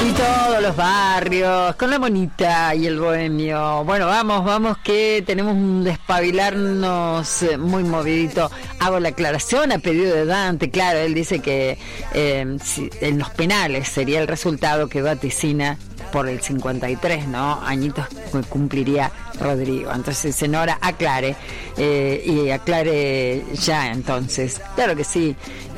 Y todos los barrios, con la monita y el bohemio. Bueno, vamos, que tenemos un despabilarnos muy movidito. Hago la aclaración a pedido de Dante. Claro, él dice que en los penales sería el resultado que vaticina por el 53, ¿no? Añitos cumpliría Rodrigo. Entonces, Senora, aclare. Y aclare ya, entonces. Claro que sí.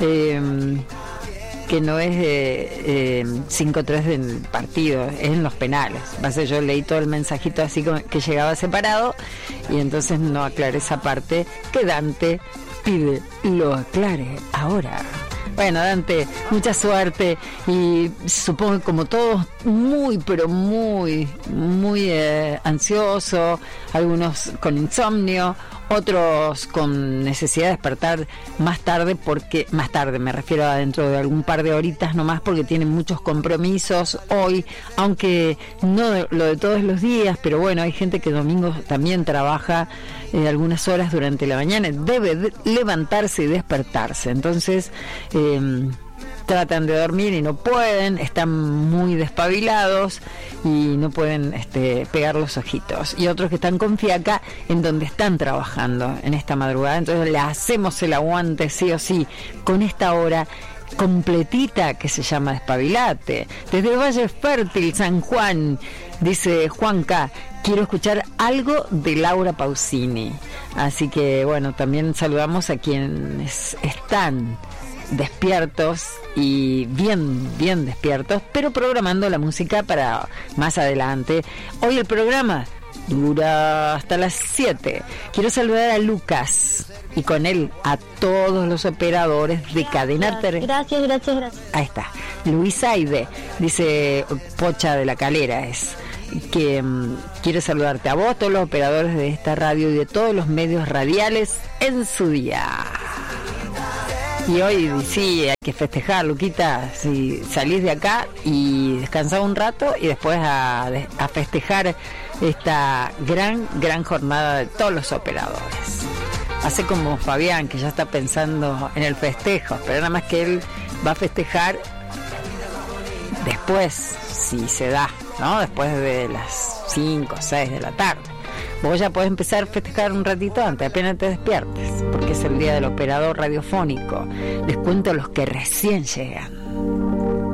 Que no es 5-3 del partido, es en los penales. Yo leí todo el mensajito así que llegaba separado y entonces no aclaré esa parte que Dante pide lo aclare ahora. Bueno, Dante, mucha suerte y supongo que como todos muy, pero muy ansioso, algunos con insomnio, otros con necesidad de despertar más tarde, me refiero a dentro de algún par de horitas nomás, porque tienen muchos compromisos hoy, aunque no lo de todos los días, pero bueno, hay gente que domingo también trabaja algunas horas durante la mañana, debe levantarse y despertarse, entonces tratan de dormir y no pueden, están muy despabilados y no pueden pegar los ojitos, y otros que están con fiaca en donde están trabajando en esta madrugada, entonces le hacemos el aguante sí o sí con esta hora completita que se llama Despabilate. Desde Valle Fértil, San Juan, dice Juanca, quiero escuchar algo de Laura Pausini. Así que bueno, también saludamos a quienes están despiertos y bien despiertos, pero programando la música para más adelante. Hoy el programa dura hasta las 7. Quiero saludar a Lucas y con él a todos los operadores de Cadena Ter. Gracias. Ahí está. Luisa Aide, dice Pocha de la Calera, es que quiere saludarte a vos, todos los operadores de esta radio y de todos los medios radiales en su día. Y hoy sí, hay que festejar, Luquita, si salís de acá y descansás un rato y después a festejar esta gran jornada de todos los operadores. Hace como Fabián, que ya está pensando en el festejo, pero nada más que él va a festejar después, si se da, ¿no? Después de las 5 o 6 de la tarde. Vos ya podés empezar a festejar un ratito antes, apenas te despiertes, porque es el día del operador radiofónico. Les cuento a los que recién llegan.